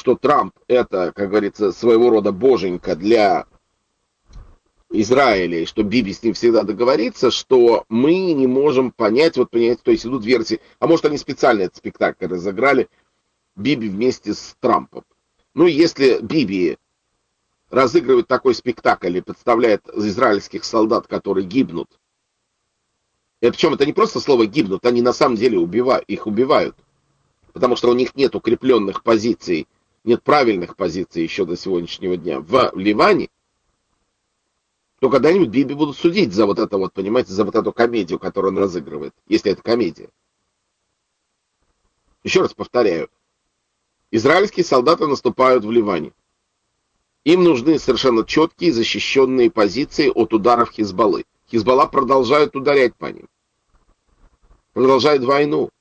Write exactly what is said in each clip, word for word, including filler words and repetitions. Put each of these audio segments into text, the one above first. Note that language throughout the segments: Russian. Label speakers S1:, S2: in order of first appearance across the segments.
S1: что Трамп это, как говорится, своего рода боженька для Израиля, и что Биби с ним всегда договорится, что мы не можем понять, вот понять, то есть идут версии, а может они специально этот спектакль разыграли, Биби вместе с Трампом. Ну, если Биби разыгрывает такой спектакль и подставляет израильских солдат, которые гибнут, и причем это не просто слово «гибнут», они на самом деле убивают, их убивают, потому что у них нет укрепленных позиций, нет правильных позиций еще до сегодняшнего дня в Ливане, то когда-нибудь Биби будут судить за вот это вот, понимаете, за вот эту комедию, которую он разыгрывает, если это комедия. Еще раз повторяю, израильские солдаты наступают в Ливане. Им нужны совершенно четкие защищенные позиции от ударов Хизбаллы. Хизбалла продолжает ударять по ним. Продолжает войну.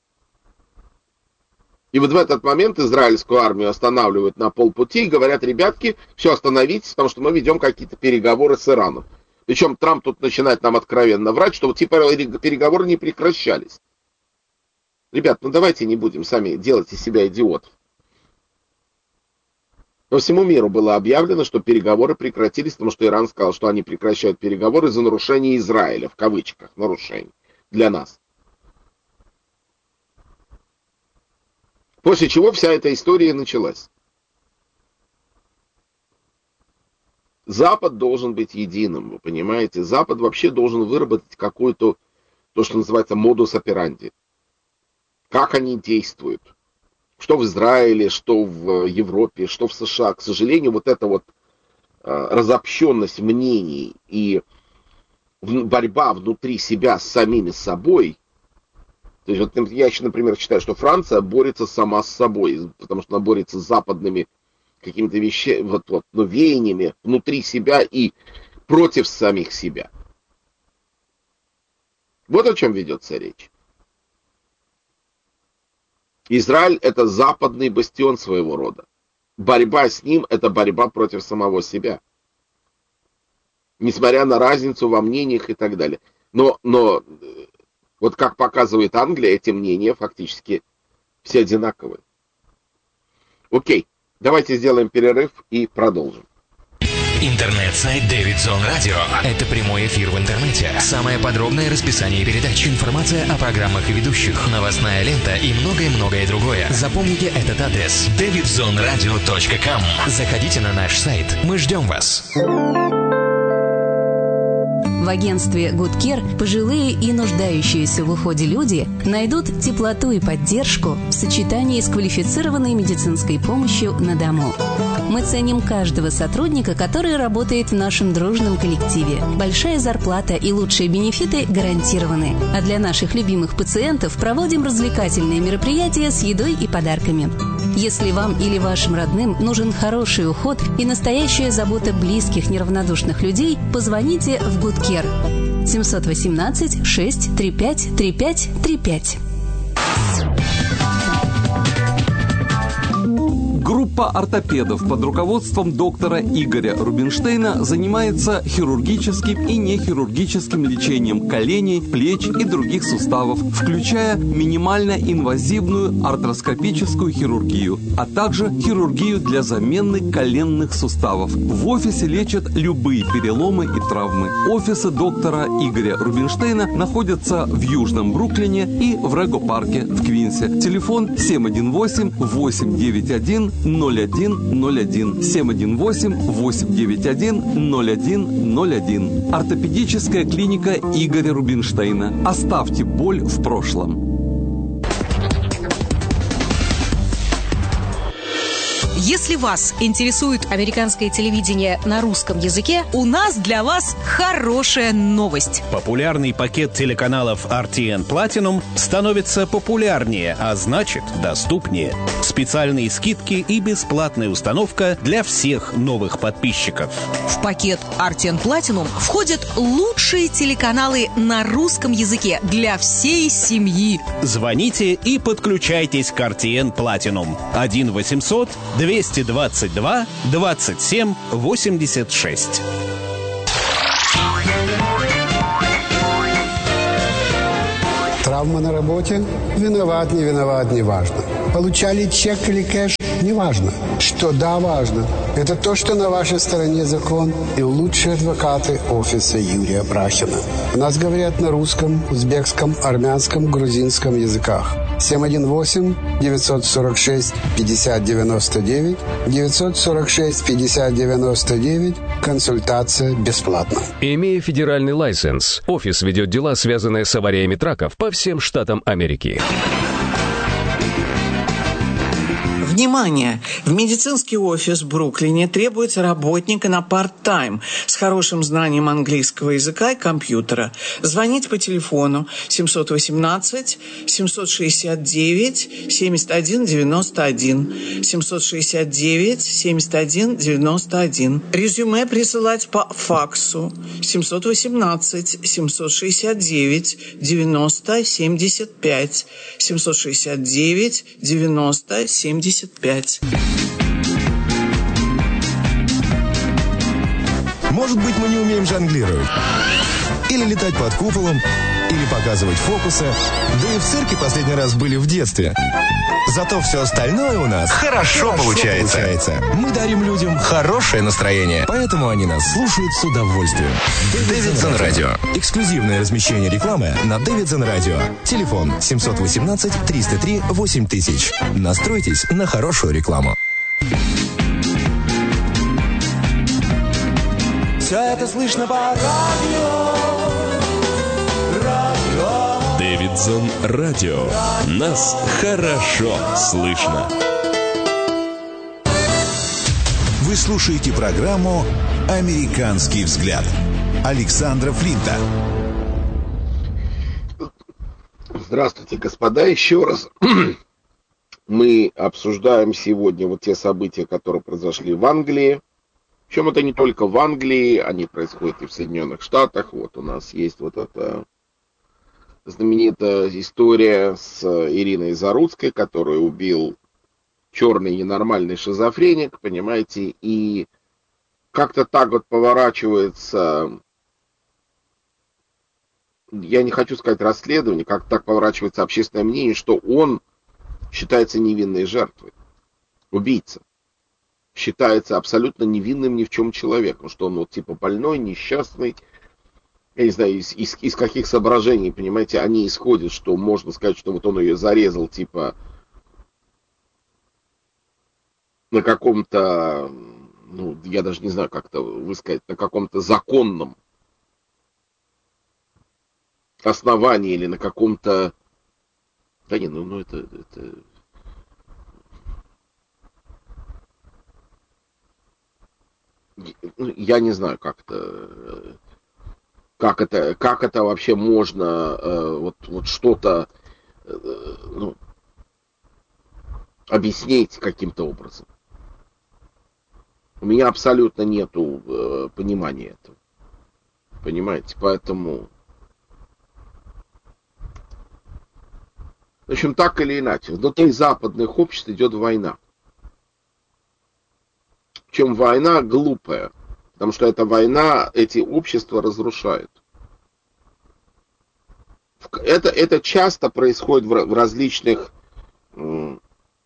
S1: И вот в этот момент израильскую армию останавливают на полпути и говорят: ребятки, все, остановитесь, потому что мы ведем какие-то переговоры с Ираном. Причем Трамп тут начинает нам откровенно врать, что вот типа переговоры не прекращались. Ребят, ну давайте не будем сами делать из себя идиотов. По всему миру было объявлено, что переговоры прекратились, потому что Иран сказал, что они прекращают переговоры за нарушение Израиля, в кавычках, нарушение для нас. После чего вся эта история началась. Запад должен быть единым, вы понимаете? Запад вообще должен выработать какую-то, то, что называется, модус операнди. Как они действуют. Что в Израиле, что в Европе, что в США. К сожалению, вот эта вот разобщенность мнений и борьба внутри себя с самими собой. То есть, вот я еще, например, считаю, что Франция борется сама с собой, потому что она борется с западными какими-то вещами, вот, вот, ну, веяниями внутри себя и против самих себя. Вот о чем ведется речь. Израиль — это западный бастион своего рода. Борьба с ним — это борьба против самого себя. Несмотря на разницу во мнениях и так далее. Но, но вот как показывает Англия, эти мнения фактически все одинаковые. Окей, давайте сделаем перерыв и продолжим.
S2: Интернет-сайт Дэвидсон Радио. Это прямой эфир в интернете. Самое подробное расписание передач, информация о программах и ведущих, новостная лента и многое-многое другое. Запомните этот адрес: дэвидсон радио точка ком. Заходите на наш сайт. Мы ждем вас.
S3: В агентстве Good Care пожилые и нуждающиеся в уходе люди найдут теплоту и поддержку в сочетании с квалифицированной медицинской помощью на дому. Мы ценим каждого сотрудника, который работает в нашем дружном коллективе. Большая зарплата и лучшие бенефиты гарантированы. А для наших любимых пациентов проводим развлекательные мероприятия с едой и подарками. Если вам или вашим родным нужен хороший уход и настоящая забота близких неравнодушных людей, позвоните в Good Care. семь один восемь шесть три пять три пять три пять.
S4: Группа ортопедов под руководством доктора Игоря Рубинштейна занимается хирургическим и нехирургическим лечением коленей, плеч и других суставов, включая минимально инвазивную артроскопическую хирургию, а также хирургию для замены коленных суставов. В офисе лечат любые переломы и травмы. Офисы доктора Игоря Рубинштейна находятся в Южном Бруклине и в Рего-парке в Квинсе. Телефон семь один восемь восемь девять один ноль один ноль один. семь один восемь восемь девять один ноль один ноль один. Ортопедическая клиника Игоря Рубинштейна. Оставьте боль в прошлом.
S5: Если вас интересует американское телевидение на русском языке, у нас для вас хорошая новость.
S6: Популярный пакет телеканалов ар ти эн Platinum становится популярнее, а значит доступнее. Специальные скидки и бесплатная установка для всех новых подписчиков.
S5: В пакет ар ти эн Platinum входят лучшие телеканалы на русском языке для всей семьи.
S6: Звоните и подключайтесь к ар ти эн Platinum. один восемьсот двести двадцать два двадцать семь восемьдесят шесть.
S7: Травма на работе? Виноват, не виноват, не важно. Получали чек или кэш? не важно. Что да, важно, это то, что на вашей стороне закон и лучшие адвокаты офиса Юрия Брахина. У нас говорят на русском, узбекском, армянском, грузинском языках. семь один восемь девятьсот сорок шесть пятьдесят девяносто девять девятьсот сорок шесть пятьдесят девяносто девять. Консультация бесплатна.
S8: Имея федеральный лайсенс, офис ведет дела, связанные с авариями траков по всем штатам Америки.
S9: Внимание! В медицинский офис в Бруклине требуется работника на парт-тайм с хорошим знанием английского языка и компьютера. Звоните по телефону семь один восемь семь шесть девять семь один девять один семь шесть девять семь один девять один. Резюме присылать по факсу семь один восемь семь шесть девять девяносто семьдесят пять семь шесть девять девяносто семьдесят пять.
S10: Может быть, мы не умеем жонглировать. Или летать под куполом, или показывать фокусы. Да и в цирке последний раз были в детстве. Зато все остальное у нас хорошо, хорошо получается. получается. Мы дарим людям хорошее настроение, поэтому они нас слушают с удовольствием. Дэвидсон Радио. Эксклюзивное размещение рекламы на Дэвидсон Радио. Телефон семь один восемь триста три восемь тысяч. Настройтесь на хорошую рекламу.
S11: Все это слышно по радио. Радио.
S12: Дэвидсон Радио. Нас хорошо слышно.
S13: Вы слушаете программу «Американский взгляд» Александра Флинта.
S1: Здравствуйте, господа, еще раз. Мы обсуждаем сегодня вот те события, которые произошли в Англии. Причем это не только в Англии, они происходят и в Соединенных Штатах. Вот у нас есть вот эта знаменитая история с Ириной Заруцкой, которую убил черный ненормальный шизофреник, понимаете, и как-то так вот поворачивается, я не хочу сказать расследование, как так поворачивается общественное мнение, что он считается невинной жертвой, убийца. Считается абсолютно невинным ни в чем человеком, что он вот типа больной, несчастный, я не знаю, из, из, из каких соображений, понимаете, они исходят, что можно сказать, что вот он ее зарезал, типа, на каком-то, ну, я даже не знаю, как это высказать, на каком-то законном основании или на каком-то, да не, ну, ну это, это... Я не знаю, как это, как это, как это вообще можно, э, вот, вот что-то, э, ну, объяснить каким-то образом. У меня абсолютно нету э, понимания этого. Понимаете? Поэтому, в общем, так или иначе, внутри западных обществ идет война. Причем война глупая, потому что эта война эти общества разрушает. Это, это часто происходит в, в различных, в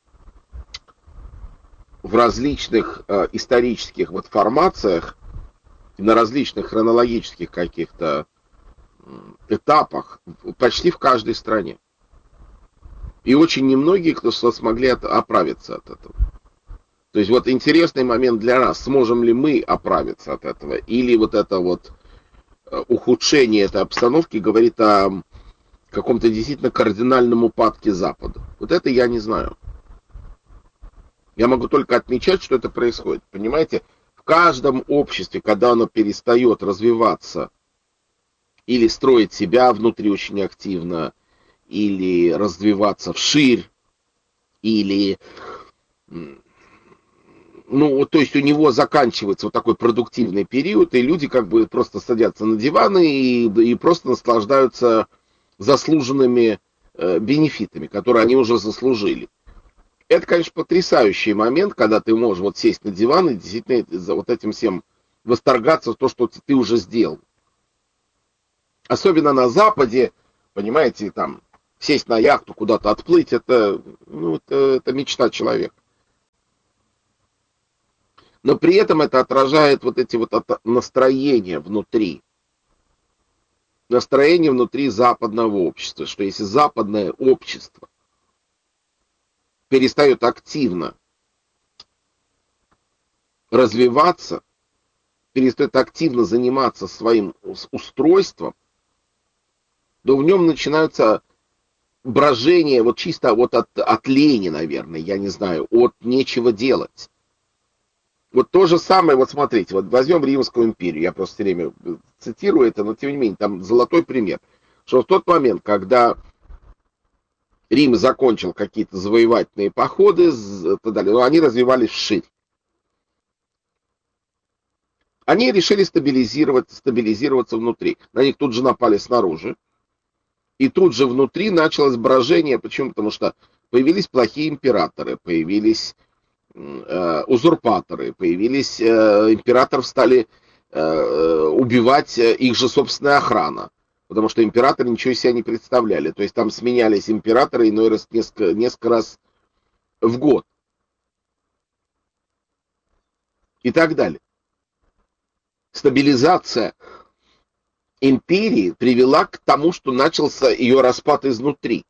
S1: различных э, исторических вот формациях, на различных хронологических каких-то этапах, почти в каждой стране. И очень немногие, кто смогли от, оправиться от этого. То есть вот интересный момент для нас, сможем ли мы оправиться от этого, или вот это вот ухудшение этой обстановки говорит о каком-то действительно кардинальном упадке Запада. Вот это я не знаю. Я могу только отмечать, что это происходит. Понимаете, в каждом обществе, когда оно перестает развиваться или строить себя внутри очень активно, или развиваться вширь, или... Ну, то есть у него заканчивается вот такой продуктивный период, и люди как бы просто садятся на диваны и, и просто наслаждаются заслуженными э, бенефитами, которые они уже заслужили. Это, конечно, потрясающий момент, когда ты можешь вот сесть на диван и действительно за вот этим всем восторгаться, то, что ты уже сделал. Особенно на Западе, понимаете, там, сесть на яхту, куда-то отплыть, это, ну, это, это мечта человека. Но при этом это отражает вот эти вот настроения внутри. Настроение внутри западного общества, что если западное общество перестает активно развиваться, перестает активно заниматься своим устройством, то в нем начинаются брожения, вот чисто вот от, от лени, наверное, я не знаю, от нечего делать. Вот то же самое, вот смотрите, вот возьмем Римскую империю, я просто все время цитирую это, но тем не менее, там золотой пример, что в тот момент, когда Рим закончил какие-то завоевательные походы, и так далее, но они развивались вширь. Они решили стабилизировать, стабилизироваться внутри. На них тут же напали снаружи. И тут же внутри началось брожение. Почему? Потому что появились плохие императоры, появились э, узурпаторы, появились... Э, императоров стали э, убивать их же собственная охрана. Потому что императоры ничего из себя не представляли. То есть там сменялись императоры иной раз несколько, несколько раз в год. И так далее. Стабилизация империи привела к тому, что начался ее распад изнутри.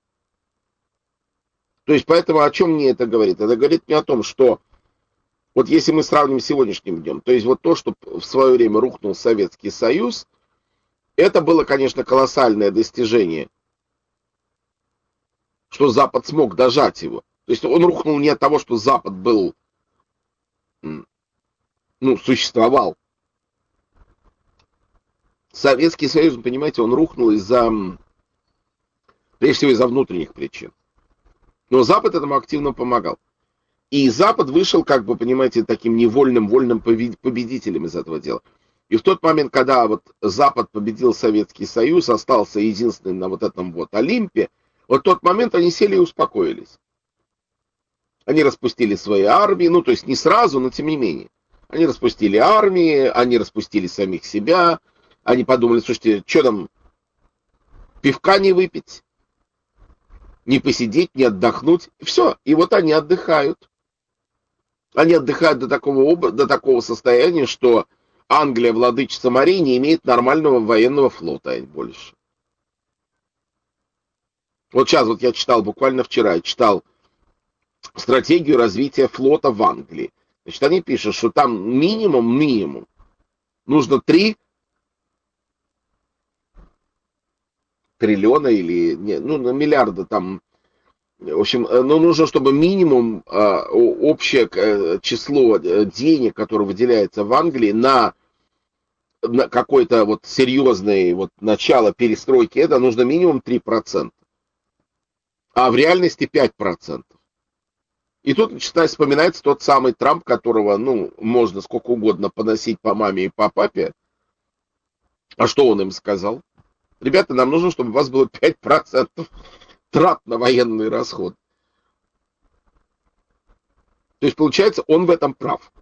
S1: То есть, поэтому о чем мне это говорит? Это говорит мне о том, что вот если мы сравним с сегодняшним днем, то есть вот то, что в свое время рухнул Советский Союз, это было, конечно, колоссальное достижение, что Запад смог дожать его. То есть он рухнул не от того, что Запад был, ну, существовал. Советский Союз, понимаете, он рухнул из-за, прежде всего, из-за внутренних причин. Но Запад этому активно помогал. И Запад вышел, как бы, понимаете, таким невольным, вольным победителем из этого дела. И в тот момент, когда вот Запад победил Советский Союз, остался единственным на вот этом вот Олимпе, вот в тот момент они сели и успокоились. Они распустили свои армии, ну, то есть не сразу, но тем не менее. Они распустили армии, они распустили самих себя. Они подумали, слушайте, что там, пивка не выпить, не посидеть, не отдохнуть. Все, и вот они отдыхают. Они отдыхают до такого, до такого состояния, что Англия, владычица морей, не имеет нормального военного флота больше. Вот сейчас вот я читал, буквально вчера, я читал стратегию развития флота в Англии. Значит, они пишут, что там минимум, минимум, нужно три триллиона или, не, ну, на миллиарда там, в общем, ну, нужно, чтобы минимум э, общее э, число денег, которое выделяется в Англии на, на какое-то вот серьезное вот начало перестройки, это нужно минимум три процента, а в реальности пять процентов. И тут начинает вспоминается тот самый Трамп, которого, ну, можно сколько угодно поносить по маме и по папе. А что он им сказал? Ребята, нам нужно, чтобы у вас было пять процентов трат на военный расход. То есть, получается, он в этом прав.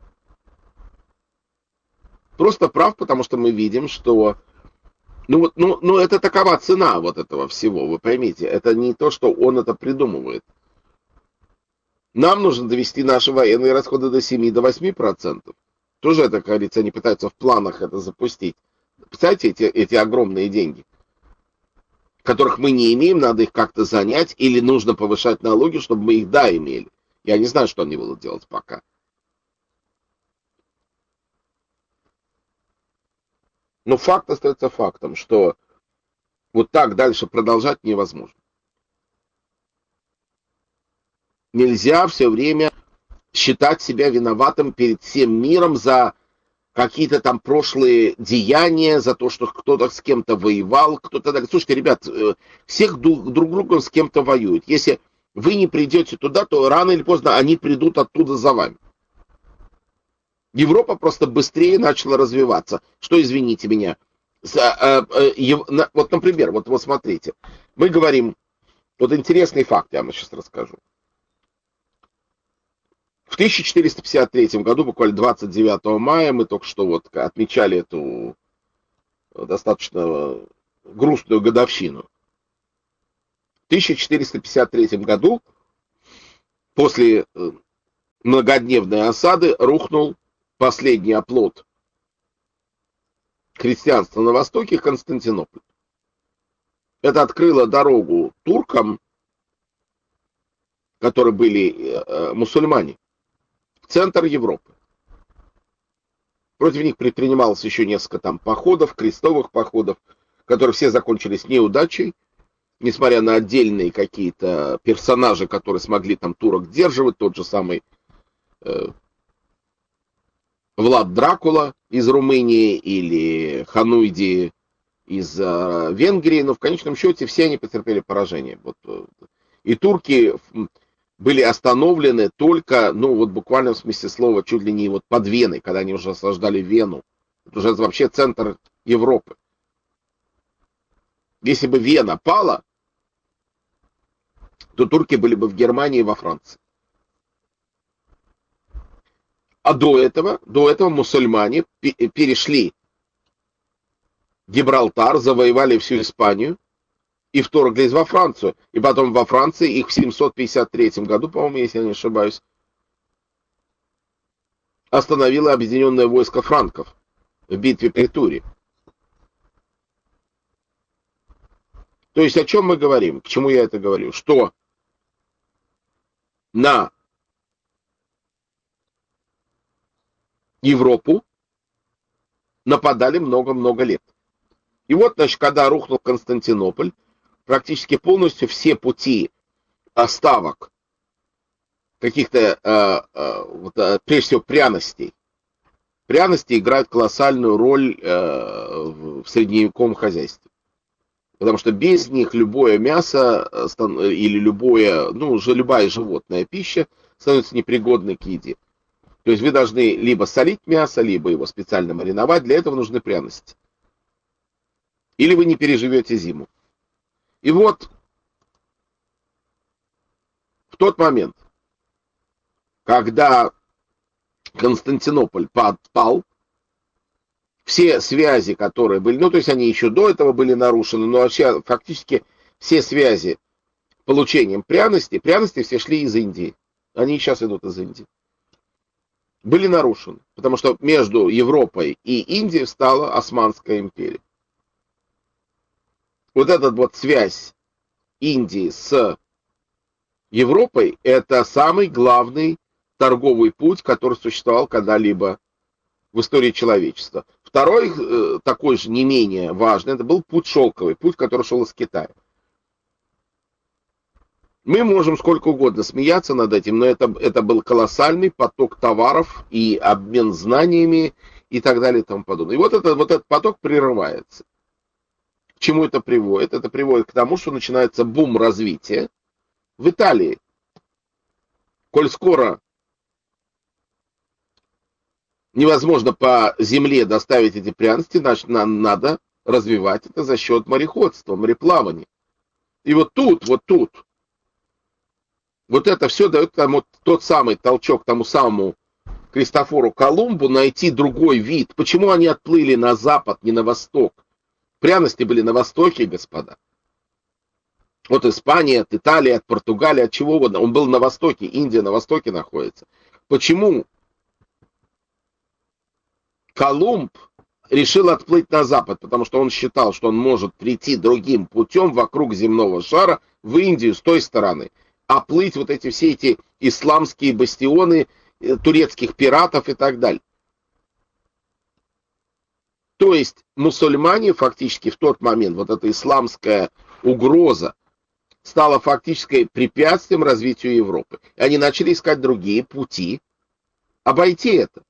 S1: Просто прав, потому что мы видим, что... Ну, вот, ну, ну, это такова цена вот этого всего, вы поймите. Это не то, что он это придумывает. Нам нужно довести наши военные расходы до семь-восемь процентов. Тоже это, как говорится, они пытаются в планах это запустить. Представляете, эти, эти огромные деньги, которых мы не имеем, надо их как-то занять, или нужно повышать налоги, чтобы мы их, да, имели. Я не знаю, что они будут делать пока. Но факт остается фактом, что вот так дальше продолжать невозможно. Нельзя все время считать себя виноватым перед всем миром за какие-то там прошлые деяния, за то, что кто-то с кем-то воевал, кто-то... Слушайте, ребят, всех друг другом с кем-то воюют. Если вы не придете туда, то рано или поздно они придут оттуда за вами. Европа просто быстрее начала развиваться. Что, извините меня, вот, например, вот, вот смотрите, мы говорим, вот интересный факт я вам сейчас расскажу. В тысяча четыреста пятьдесят третьем году, буквально двадцать девятого мая, мы только что вот отмечали эту достаточно грустную годовщину. В тысяча четыреста пятьдесят третьем году, после многодневной осады, рухнул последний оплот христианства на Востоке, Константинополь. Это открыло дорогу туркам, которые были э, мусульмане, в центр Европы. Против них предпринималось еще несколько там походов, крестовых походов, которые все закончились неудачей, несмотря на отдельные какие-то персонажи, которые смогли там турок сдерживать, тот же самый э, Влад Дракула из Румынии или Хануйди из э, Венгрии, но в конечном счете все они потерпели поражение. Вот, э, и турки были остановлены только, ну вот буквально в смысле слова, чуть ли не вот под Веной, когда они уже осаждали Вену. Это уже вообще центр Европы. Если бы Вена пала, то турки были бы в Германии и во Франции. А до этого, до этого мусульмане перешли Гибралтар, завоевали всю Испанию и вторглись во Францию. И потом во Франции их в семьсот пятьдесят третьем году, по-моему, если я не ошибаюсь, остановило объединенное войско франков в битве при Туре. То есть о чем мы говорим? К чему я это говорю? Что на Европу нападали много-много лет. И вот, значит, когда рухнул Константинополь, практически полностью все пути оставок каких-то, э, э, вот, э, прежде всего, пряностей. Пряности играют колоссальную роль э, в средневековом хозяйстве. Потому что без них любое мясо или любое, ну, уже любая животная пища становится непригодной к еде. То есть вы должны либо солить мясо, либо его специально мариновать. Для этого нужны пряности. Или вы не переживете зиму. И вот в тот момент, когда Константинополь пал, все связи, которые были, ну, то есть они еще до этого были нарушены, но вообще фактически все связи с получением пряностей, пряности все шли из Индии. Они сейчас идут из Индии. Были нарушены, потому что между Европой и Индией встала Османская империя. Вот эта вот связь Индии с Европой, это самый главный торговый путь, который существовал когда-либо в истории человечества. Второй, э, такой же не менее важный, это был путь шелковый, путь, который шел из Китая. Мы можем сколько угодно смеяться над этим, но это, это был колоссальный поток товаров и обмен знаниями и так далее и тому подобное. И вот, это, вот этот поток прерывается. К чему это приводит? Это приводит к тому, что начинается бум развития в Италии. Коль скоро невозможно по земле доставить эти пряности, значит, нам надо развивать это за счет мореходства, мореплавания. И вот тут, вот тут, вот это все дает тому, тот самый толчок тому самому Кристофору Колумбу найти другой вид. Почему они отплыли на запад, не на восток? Пряности были на востоке, господа. От Испании, от Италии, от Португалии, от чего угодно. Он был на востоке, Индия на востоке находится. Почему Колумб решил отплыть на запад? Потому что он считал, что он может прийти другим путем вокруг земного шара в Индию с той стороны. А плыть вот эти все эти исламские бастионы турецких пиратов и так далее. То есть мусульмане фактически в тот момент, вот эта исламская угроза стала фактически препятствием развитию Европы. И они начали искать другие пути обойти это.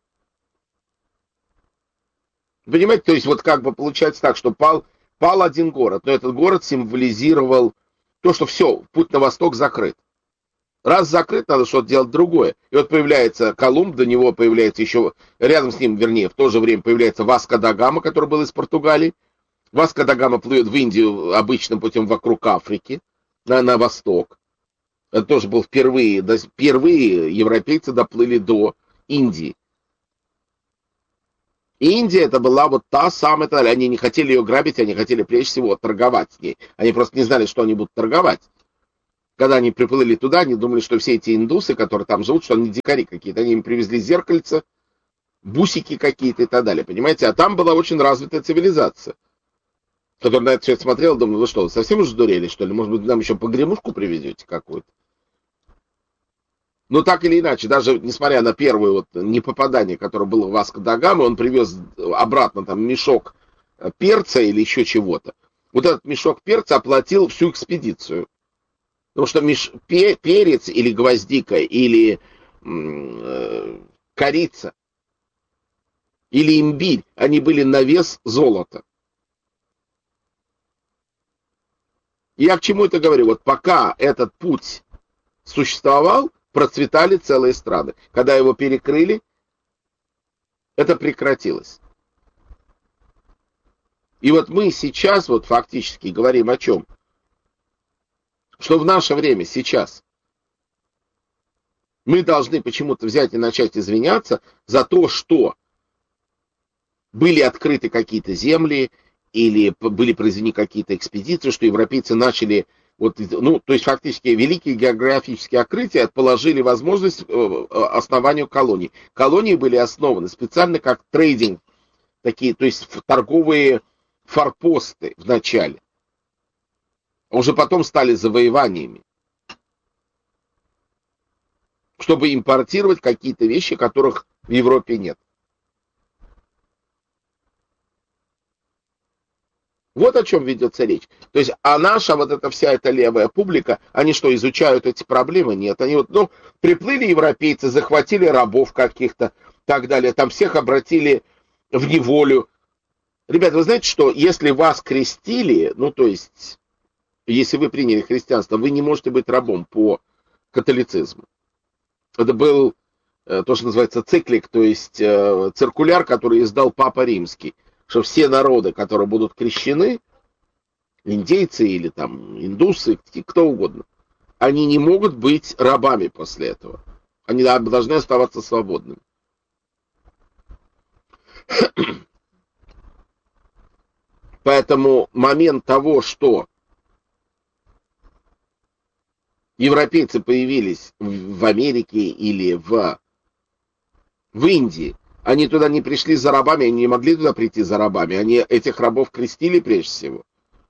S1: Понимаете, то есть вот как бы получается так, что пал, пал один город, но этот город символизировал то, что все, путь на восток закрыт. Раз закрыт, надо что-то делать другое. И вот появляется Колумб, до него появляется еще, рядом с ним, вернее, в то же время появляется Васко да Гама, который был из Португалии. Васко да Гама плывет в Индию обычным путем вокруг Африки, на, на восток. Это тоже был впервые, да, впервые европейцы доплыли до Индии. И Индия это была вот та самая, они не хотели ее грабить, они хотели прежде всего торговать с ней. Они просто не знали, что они будут торговать. Когда они приплыли туда, они думали, что все эти индусы, которые там живут, что они дикари какие-то. Они им привезли зеркальца, бусики какие-то и так далее, понимаете? А там была очень развитая цивилизация, которая на это все смотрела, думала, вы что, совсем уже сдурели, что ли? Может быть, нам еще погремушку привезете какую-то? Но так или иначе, даже несмотря на первое вот непопадание, которое было в Васко да Гама, он привез обратно там мешок перца или еще чего-то. Вот этот мешок перца оплатил всю экспедицию. Потому что меш... перец или гвоздика, или э, корица, или имбирь, они были на вес золота. Я к чему это говорю? Вот пока этот путь существовал, процветали целые страны. Когда его перекрыли, это прекратилось. И вот мы сейчас вот фактически говорим о чем? Что в наше время сейчас мы должны почему-то взять и начать извиняться за то, что были открыты какие-то земли или были произведены какие-то экспедиции, что европейцы начали, вот, ну, то есть фактически великие географические открытия положили возможность основанию колоний. Колонии были основаны специально как трейдинг, такие, то есть торговые форпосты в начале. А уже потом стали завоеваниями, чтобы импортировать какие-то вещи, которых в Европе нет. Вот о чем ведется речь. То есть, а наша вот эта вся эта левая публика, они что, изучают эти проблемы? Нет. Они вот, ну, приплыли европейцы, захватили рабов каких-то, так далее, там всех обратили в неволю. Ребята, вы знаете, что если вас крестили, ну, то есть, если вы приняли христианство, вы не можете быть рабом по католицизму. Это был э, то, что называется циклик, то есть э, циркуляр, который издал Папа Римский, что все народы, которые будут крещены, индейцы или там индусы, кто угодно, они не могут быть рабами после этого. Они должны оставаться свободными. Поэтому момент того, что европейцы появились в Америке или в, в Индии, они туда не пришли за рабами, они не могли туда прийти за рабами, они этих рабов крестили прежде всего.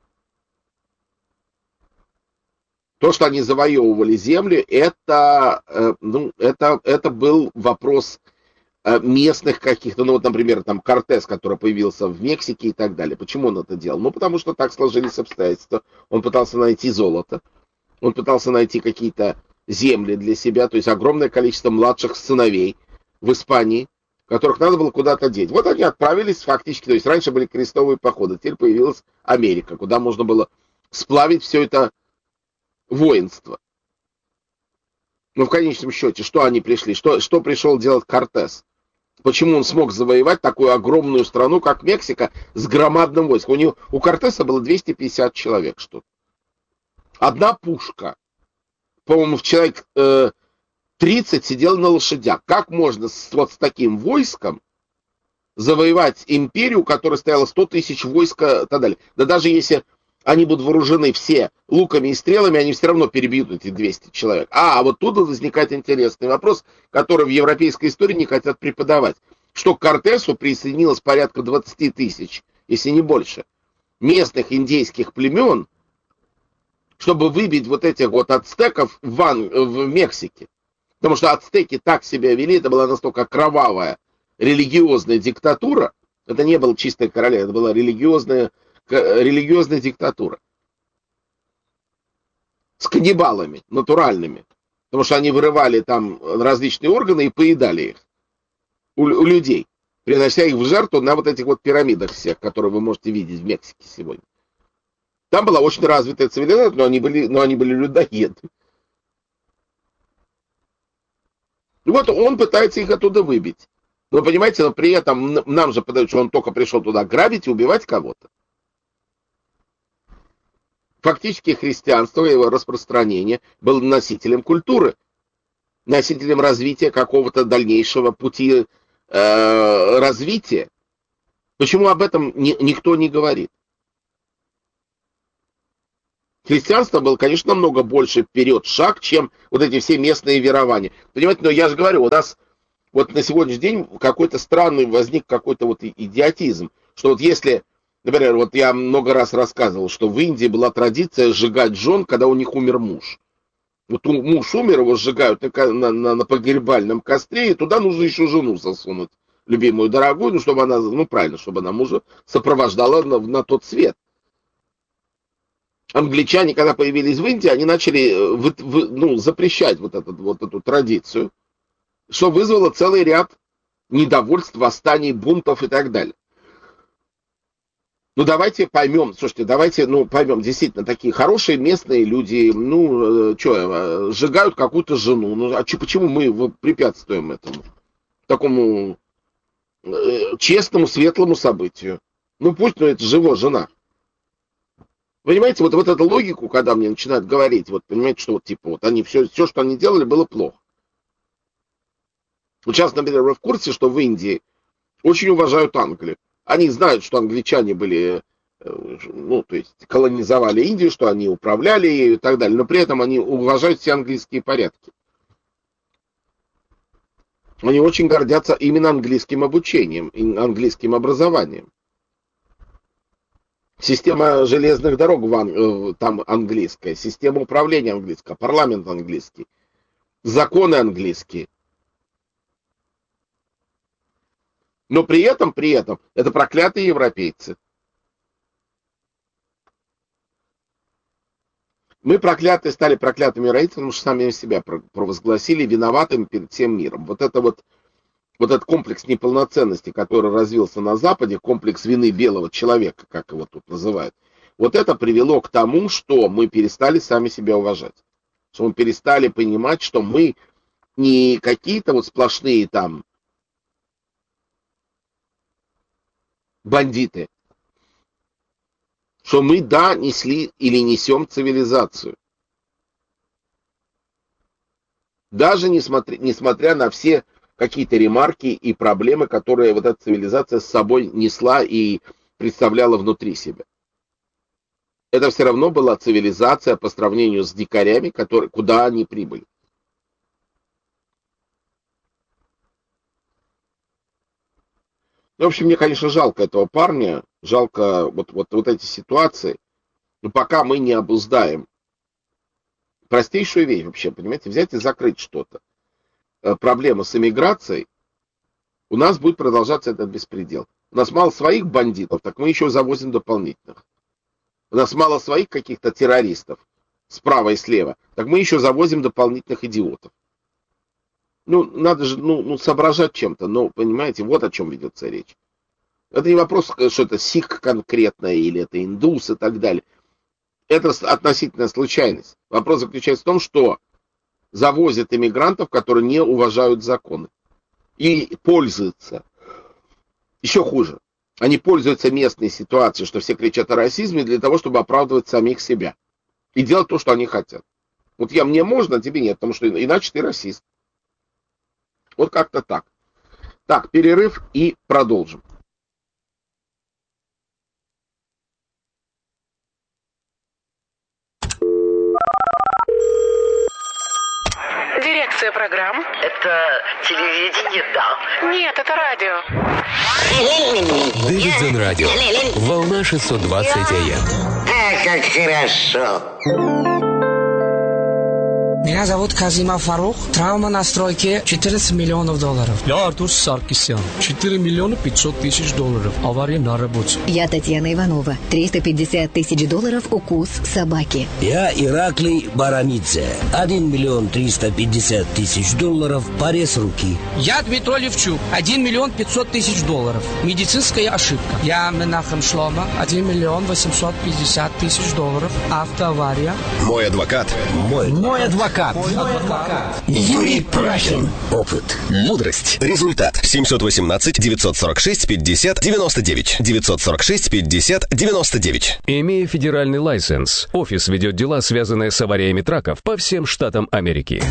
S1: То, что они завоевывали земли, это, ну, это, это был вопрос местных каких-то, ну вот, например, там Кортес, который появился в Мексике и так далее. Почему он это делал? Ну, потому что так сложились обстоятельства. Он пытался найти золото, он пытался найти какие-то земли для себя, то есть огромное количество младших сыновей в Испании, которых надо было куда-то деть. Вот они отправились фактически, то есть раньше были крестовые походы, теперь появилась Америка, куда можно было сплавить все это воинство. Но в конечном счете, что они пришли, что, что пришел делать Кортес? Почему он смог завоевать такую огромную страну, как Мексика, с громадным войском? У него, у Кортеса было двести пятьдесят человек, что-то. Одна пушка. По-моему, человек э, тридцать сидел на лошадях. Как можно с, вот с таким войском завоевать империю, которая стояла сто тысяч войск и так далее? Да даже если они будут вооружены все луками и стрелами, они все равно перебьют эти двести человек. А, а вот тут возникает интересный вопрос, который в европейской истории не хотят преподавать. Что к Кортесу присоединилось порядка двадцать тысяч, если не больше, местных индейских племен, чтобы выбить вот этих вот ацтеков в, Ан... в Мексике. Потому что ацтеки так себя вели, это была настолько кровавая религиозная диктатура, это не было чистое королевство, это была религиозная религиозная диктатура. С каннибалами, натуральными. Потому что они вырывали там различные органы и поедали их у, у людей, принося их в жертву на вот этих вот пирамидах всех, которые вы можете видеть в Мексике сегодня. Там была очень развитая цивилизация, но они были, но они были людоеды. И вот он пытается их оттуда выбить. Но понимаете, но при этом нам же подают, что он только пришел туда грабить и убивать кого-то. Фактически христианство, его распространение было носителем культуры, носителем развития какого-то дальнейшего пути э, развития. Почему об этом ни, никто не говорит? Христианство было, конечно, намного больше вперед шаг, чем вот эти все местные верования. Понимаете, но я же говорю, у нас вот на сегодняшний день какой-то странный возник какой-то вот идиотизм, что вот если, например, вот я много раз рассказывал, что в Индии была традиция сжигать жен, когда у них умер муж. Вот муж умер, его сжигают на, на, на, на погребальном костре, и туда нужно еще жену засунуть, любимую, дорогую, ну, чтобы она, ну, правильно, чтобы она мужа сопровождала на, на тот свет. Англичане, когда появились в Индии, они начали вы, вы, ну, запрещать вот, этот, вот эту традицию, что вызвало целый ряд недовольств, восстаний, бунтов и так далее. Ну, давайте поймем, слушайте, давайте, ну, поймем, действительно, такие хорошие местные люди, ну, что, сжигают какую-то жену, ну, а чё, почему мы препятствуем этому, такому э, честному, светлому событию? Ну, пусть, ну, это же его жена. Понимаете, вот, вот эту логику, когда мне начинают говорить, вот, понимаете, что вот, типа, вот, они, все, все, что они делали, было плохо. Вот сейчас, например, вы в курсе, что в Индии очень уважают Англию. Они знают, что англичане были, ну, то есть, колонизовали Индию, что они управляли ею и так далее, но при этом они уважают все английские порядки. Они очень гордятся именно английским обучением, английским образованием. Система железных дорог там английская, система управления английская, парламент английский, законы английские. Но при этом, при этом, это проклятые европейцы. Мы проклятые, стали проклятыми европейцами, потому что сами себя провозгласили виноватыми перед всем миром. Вот это вот, вот этот комплекс неполноценности, который развился на Западе, комплекс вины белого человека, как его тут называют, вот это привело к тому, что мы перестали сами себя уважать. Что мы перестали понимать, что мы не какие-то вот сплошные там бандиты, что мы, да, несли или несем цивилизацию. Даже несмотря, несмотря на все какие-то ремарки и проблемы, которые вот эта цивилизация с собой несла и представляла внутри себя. Это все равно была цивилизация по сравнению с дикарями, которые, куда они прибыли. В общем, мне, конечно, жалко этого парня, жалко вот, вот, вот эти ситуации, но пока мы не обуздаем простейшую вещь вообще, понимаете, взять и закрыть что-то, проблема с эмиграцией, у нас будет продолжаться этот беспредел. У нас мало своих бандитов, так мы еще завозим дополнительных. У нас мало своих каких-то террористов справа и слева, так мы еще завозим дополнительных идиотов. Ну, надо же, ну, ну соображать чем-то, но, понимаете, вот о чем ведется речь. Это не вопрос, что это сикх конкретное, или это индус и так далее. Это относительная случайность. Вопрос заключается в том, что завозят иммигрантов, которые не уважают законы. И пользуются. Еще хуже. Они пользуются местной ситуацией, что все кричат о расизме, для того, чтобы оправдывать самих себя. И делать то, что они хотят. Вот я, мне можно, а тебе нет, потому что иначе ты расист. Вот как-то так. Так, перерыв и продолжим.
S14: Дирекция программ. Это телевидение, да. Нет, это радио.
S2: Дэвидсон радио. Волна шестьсот двадцать АМ.
S14: А, как хорошо.
S15: Меня зовут Казима Фарух. Травма на стройке четырнадцать миллионов долларов.
S16: Я Артур Саркисян. четыре миллиона пятьсот тысяч долларов. Авария на работе.
S17: Я Татьяна Иванова. триста пятьдесят тысяч долларов укус собаки.
S18: Я Ираклий Барамидзе. один миллион триста пятьдесят тысяч долларов. Порез руки.
S15: Я Дмитрий Левчук. один миллион пятьсот тысяч долларов. Медицинская ошибка. Я Менахем Шлома. один миллион восемьсот пятьдесят тысяч долларов. Автоавария.
S12: Мой адвокат.
S18: Мой.
S15: Мой адвокат.
S18: Юрий Прахин. Опыт.
S12: Мудрость. Результат. семьсот восемнадцать девятьсот сорок шесть пятьдесят девяносто девять. девятьсот сорок шесть пятьдесят девяносто девять.
S8: Имея федеральный лайсенс, офис ведет дела, связанные с авариями траков по всем штатам Америки.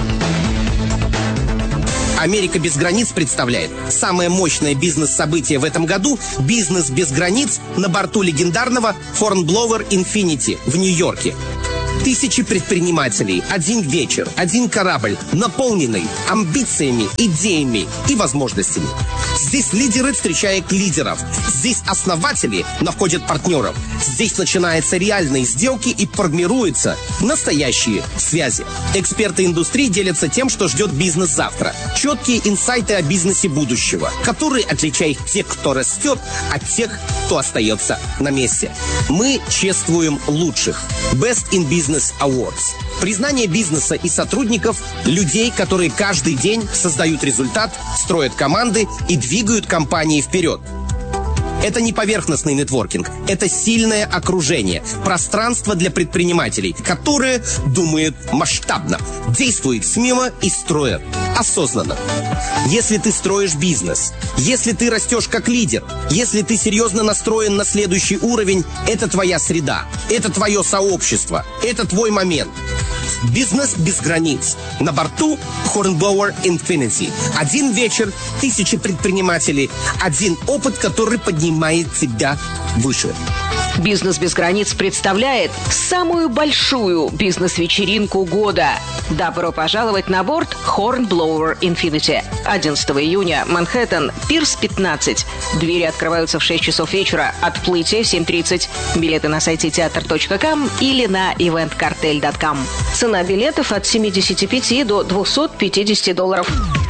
S19: «Америка без границ» представляет самое мощное бизнес-событие в этом году – «Бизнес без границ» на борту легендарного Hornblower Infinity в Нью-Йорке. Тысячи предпринимателей, один вечер, один корабль, наполненный амбициями, идеями и возможностями. Здесь лидеры встречают лидеров. Здесь основатели находят партнеров. Здесь начинаются реальные сделки и формируются настоящие связи. Эксперты индустрии делятся тем, что ждет бизнес завтра. Четкие инсайты о бизнесе будущего, которые отличают тех, кто растет, от тех, кто остается на месте. Мы чествуем лучших. Best in Business Awards. Признание бизнеса и сотрудников, людей, которые каждый день создают результат, строят команды и двигают компании вперед. Это не поверхностный нетворкинг, это сильное окружение, пространство для предпринимателей, которые думают масштабно, действуют смело и строят осознанно. Если ты строишь бизнес, если ты растешь как лидер, если ты серьезно настроен на следующий уровень, это твоя среда, это твое сообщество, это твой момент. Бизнес без границ. На борту Hornblower Infinity. Один вечер, тысячи предпринимателей, один опыт, который поднимает тебя выше.
S20: «Бизнес без границ» представляет самую большую бизнес-вечеринку года. Добро пожаловать на борт Hornblower Infinity. одиннадцатого июня, Манхэттен, Пирс пятнадцать. Двери открываются в шесть часов вечера, отплытие в семь тридцать. Билеты на сайте театр точка ком или на ивент картель точка ком. Цена билетов от семьдесят пять до двухсот пятидесяти долларов.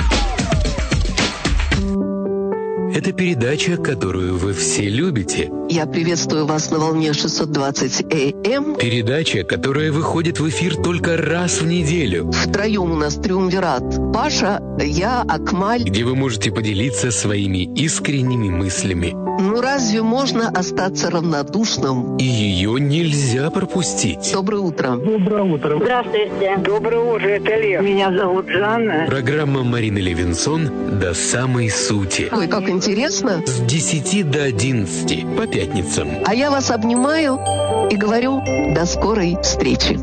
S2: Это передача, которую вы все любите.
S21: Я приветствую вас на волне шестьсот двадцать эй эм.
S2: Передача, которая выходит в эфир только раз в неделю.
S21: Втроем у нас триумвират. Паша, я, Акмаль.
S2: Где вы можете поделиться своими искренними мыслями.
S21: Ну разве можно остаться равнодушным?
S2: И ее нельзя пропустить.
S21: Доброе утро.
S22: Доброе утро. Здравствуйте. Доброе утро, это Лев. Меня зовут Жанна.
S2: Программа Марины Левинсон «До самой сути».
S21: Ой, как интересно.
S2: С десяти до одиннадцати по пятницам.
S21: А я вас обнимаю и говорю до скорой встречи.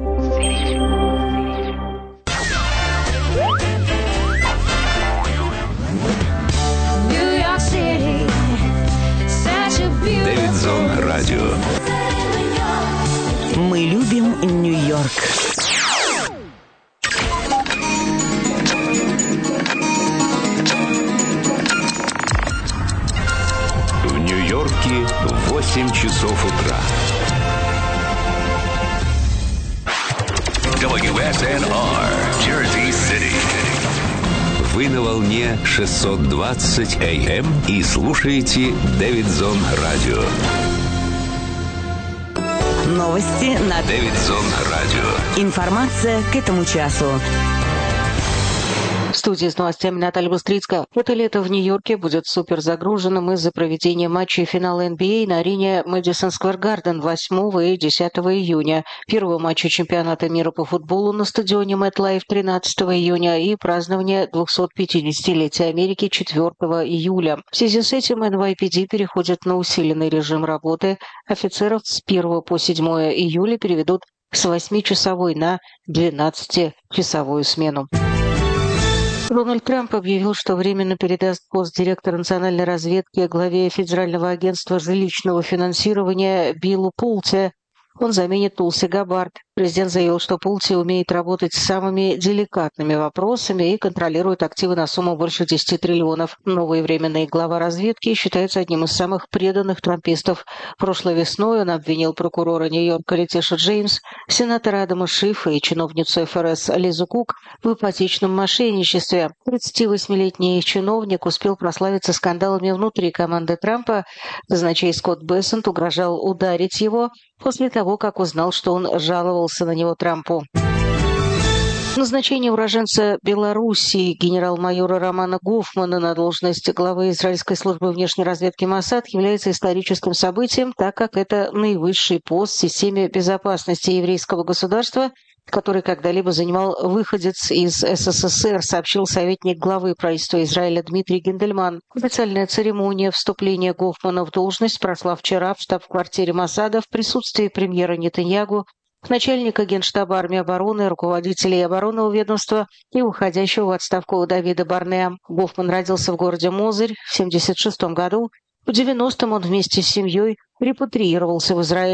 S13: Дэвидсон Радио.
S5: Мы любим Нью-Йорк.
S13: В Нью-Йорке восемь часов утра. дабл ю эс эн ар, Jersey City. Вы на волне шестьсот двадцать эй эм и слушаете Дэвидсон Радио.
S5: Новости на
S13: Дэвидсон Радио.
S5: Информация к этому часу.
S20: В студии с новостями Наталья Быстрицкая. Это лето в Нью-Йорке будет супер загруженным из-за проведения матчей финала эн би эй на арене Мэдисон Сквер Гарден восьмого и десятого июня, первого матча чемпионата мира по футболу на стадионе MetLife тринадцатого июня и празднование двухсот-пятидесятилетия Америки четвёртого июля. В связи с этим эн вай пи ди переходит на усиленный режим работы. Офицеров с первого по седьмое июля переведут с восьмичасовой на двенадцатичасовую смену. Дональд Трамп объявил, что временно передаст пост директора национальной разведки главе Федерального агентства жилищного финансирования Биллу Пулте. Он заменит Тулси Габбард. Президент заявил, что Пулти умеет работать с самыми деликатными вопросами и контролирует активы на сумму больше десяти триллионов. Новый временный глава разведки считается одним из самых преданных трампистов. Прошлой весной он обвинил прокурора Нью-Йорка Летишу Джеймс, сенатора Адама Шифа и чиновницу эф эр эс Лизу Кук в ипотечном мошенничестве. тридцативосьмилетний чиновник успел прославиться скандалами внутри команды Трампа. Казначей Скотт Бессент угрожал ударить его после того, как узнал, что он жаловался на него Трампу. Назначение уроженца Белоруссии генерал-майора Романа Гофмана на должность главы израильской службы внешней разведки Моссад является историческим событием, так как это наивысший пост в системе безопасности еврейского государства, который когда-либо занимал выходец из эс эс эс эр, сообщил советник главы правительства Израиля Дмитрий Гиндельман. Официальная церемония вступления Гофмана в должность прошла вчера в штаб-квартире Моссада в присутствии премьера Нетаньягу, начальника Генштаба армии обороны, руководителей оборонного ведомства и уходящего в отставку Давида Барнеа. Гофман родился в городе Мозырь в семьдесят шестом году. В девяностом он вместе с семьей репатриировался в Израиль.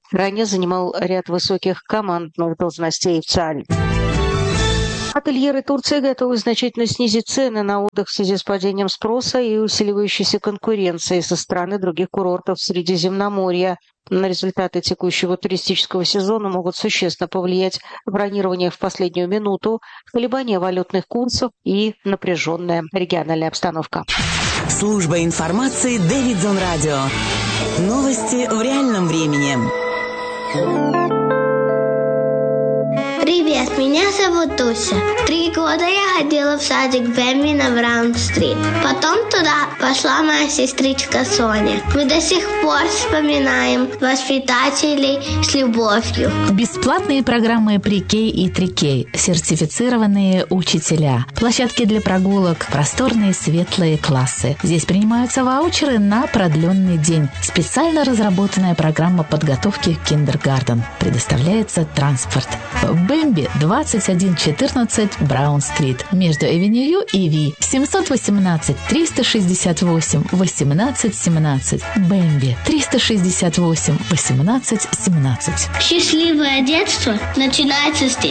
S20: Ранее занимал ряд высоких командных должностей в ЦАЛь. Ательеры Турции готовы значительно снизить цены на отдых в связи с падением спроса и усиливающейся конкуренцией со стороны других курортов Средиземноморья. На результаты текущего туристического сезона могут существенно повлиять бронирование в последнюю минуту, колебания валютных курсов и напряженная региональная обстановка.
S3: Служба информации Дэвидсон Радио. Новости в реальном времени.
S4: Привет, меня зовут Туся. Три года я ходила в садик Бэмби на Браун-стрит. Потом туда пошла моя сестричка Соня. Мы до сих пор вспоминаем воспитателей с любовью.
S23: Бесплатные программы Pre-K и три кей, сертифицированные учителя, площадки для прогулок, просторные светлые классы. Здесь принимаются ваучеры на продленный день. Специально разработанная программа подготовки к киндергартен. Предоставляется транспорт. Бэмби, двадцать один четырнадцать Браун-стрит, между Эвеню и Ви, семьсот восемнадцать триста шестьдесят восемь восемнадцать семнадцать. Бэмби, триста шестьдесят восемь восемнадцать семнадцать.
S4: Счастливое детство начинается здесь.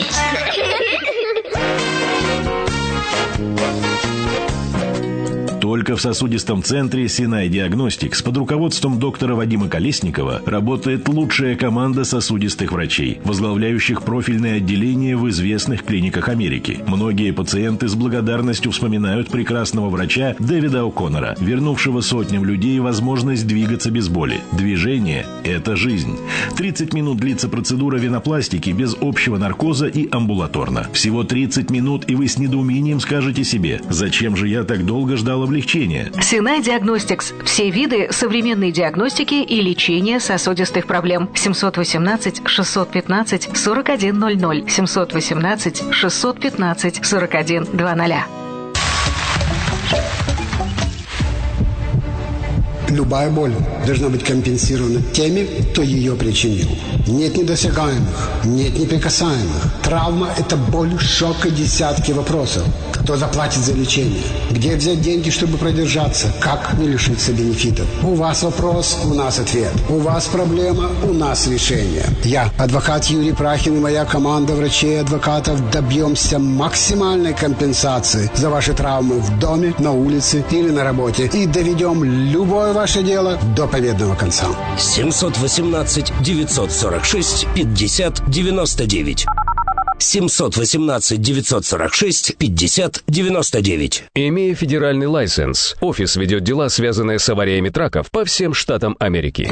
S24: Только в сосудистом центре Синай Диагностикс под руководством доктора Вадима Колесникова работает лучшая команда сосудистых врачей, возглавляющих профильные отделения в известных клиниках Америки. Многие пациенты с благодарностью вспоминают прекрасного врача Дэвида О'Коннора, вернувшего сотням людей возможность двигаться без боли. Движение – это жизнь. тридцать минут длится процедура венопластики без общего наркоза и амбулаторно. Всего тридцать минут, и вы с недоумением скажете себе: «Зачем же я так долго ждал облегчения?»
S5: Синай Диагностикс. Все виды современной диагностики и лечения сосудистых проблем. семьсот восемнадцать шестьсот пятнадцать сорок один ноль ноль. семьсот восемнадцать шестьсот пятнадцать сорок один двадцать.
S7: Любая боль должна быть компенсирована теми, кто ее причинил. Нет недосягаемых, нет неприкасаемых. Травма – это боль, шок и десятки вопросов. Кто заплатит за лечение? Где взять деньги, чтобы продержаться? Как не лишиться бенефитов? У вас вопрос, у нас ответ. У вас проблема, у нас решение. Я, адвокат Юрий Прахин, и моя команда врачей и адвокатов добьемся максимальной компенсации за ваши травмы в доме, на улице или на работе. И доведем любое ваше дело до победного конца.
S18: семьсот восемнадцать девятьсот сорок шесть пятьдесят девяносто девять. семьсот восемнадцать девятьсот сорок шесть пятьдесят девяносто девять.
S8: Имея федеральный лайсенс, офис ведет дела, связанные с авариями траков по всем штатам Америки.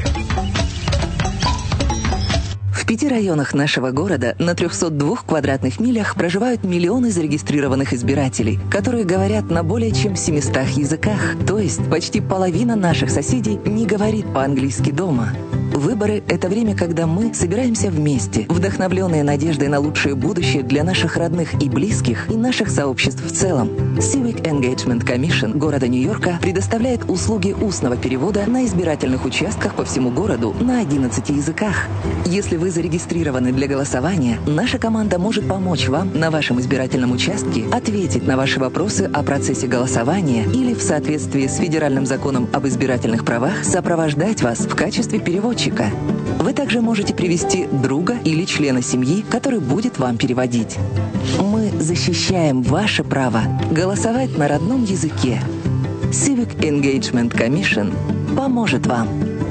S3: В пяти районах нашего города на трехстах двух квадратных милях проживают миллионы зарегистрированных избирателей, которые говорят на более чем семистах языках. То есть почти половина наших соседей не говорит по-английски дома. Выборы – это время, когда мы собираемся вместе, вдохновленные надеждой на лучшее будущее для наших родных и близких и наших сообществ в целом. Civic Engagement Commission города Нью-Йорка предоставляет услуги устного перевода на избирательных участках по всему городу на одиннадцати языках. Если вы зарегистрированы для голосования, наша команда может помочь вам на вашем избирательном участке, ответить на ваши вопросы о процессе голосования или в соответствии с федеральным законом об избирательных правах сопровождать вас в качестве переводчика. Вы также можете привести друга или члена семьи, который будет вам переводить. Мы защищаем ваше право голосовать на родном языке. Civic Engagement Commission поможет вам.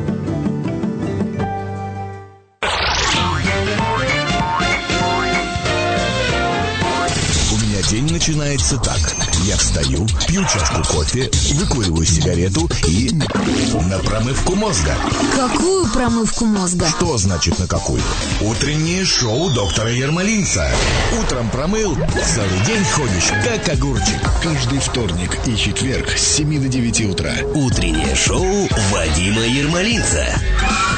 S25: День начинается так. Я встаю, пью чашку кофе, выкуриваю сигарету и на промывку мозга.
S26: Какую промывку мозга?
S25: Что значит на какую? Утреннее шоу доктора Ермолинца. Утром промыл, целый день ходишь, как огурчик. Каждый вторник и четверг с семи до девяти утра.
S18: Утреннее шоу Вадима Ермолинца.